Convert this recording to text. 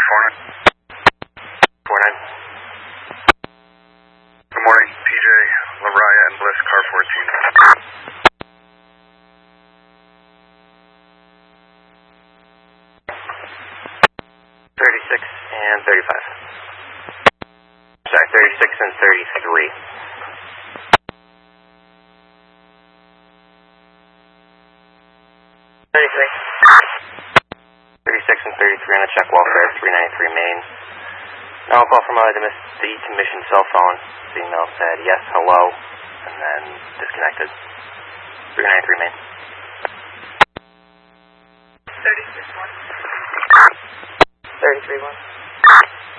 49. Good morning, PJ, Lariah, and Bliss, car 14. 36 and 35. Sorry, 36 and 33. 36 and 33 on a check welfare, 393 Main. Now I'll call from the decommissioned cell phone. Signal said yes, hello, and then disconnected. 393 Main. 33-1.